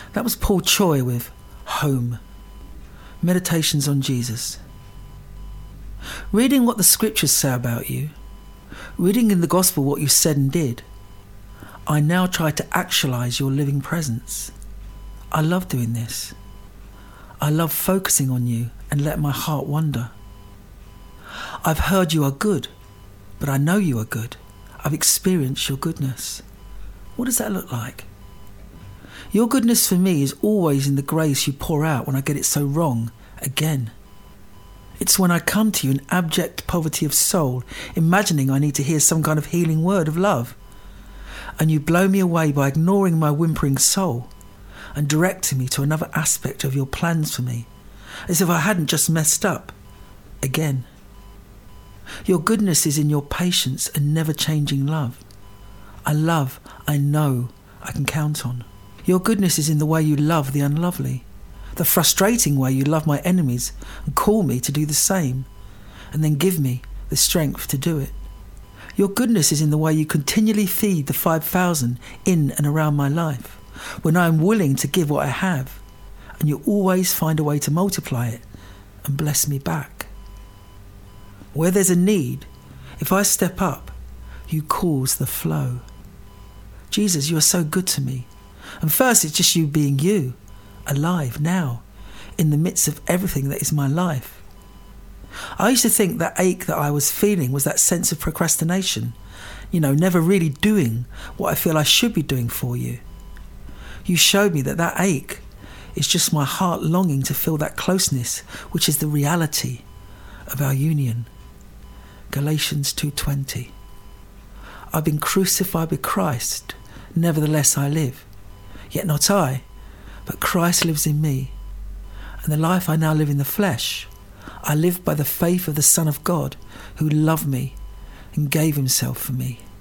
That was Paul Choi with Home. Meditations on Jesus. Reading what the scriptures say about you, reading in the gospel what you said and did, I now try to actualize your living presence. I love doing this. I love focusing on you and let my heart wander. I've heard you are good, but I know you are good. I've experienced your goodness. What does that look like? Your goodness for me is always in the grace you pour out when I get it so wrong again. It's when I come to you in abject poverty of soul, imagining I need to hear some kind of healing word of love. And you blow me away by ignoring my whimpering soul and directing me to another aspect of your plans for me, as if I hadn't just messed up again. Your goodness is in your patience and never-changing love. I know I can count on. Your goodness is in the way you love the unlovely, the frustrating way you love my enemies and call me to do the same, and then give me the strength to do it. Your goodness is in the way you continually feed the 5,000 in and around my life, when I am willing to give what I have, and you always find a way to multiply it and bless me back. Where there's a need, if I step up, you cause the flow. Jesus, you are so good to me. And first, it's just you being you, alive now, in the midst of everything that is my life. I used to think that ache that I was feeling was that sense of procrastination, never really doing what I feel I should be doing for you. You showed me that ache is just my heart longing to feel that closeness, which is the reality of our union. Galatians 2:20. I've been crucified with Christ, nevertheless I live. Yet not I, but Christ lives in me. And the life I now live in the flesh, I live by the faith of the Son of God, who loved me and gave himself for me.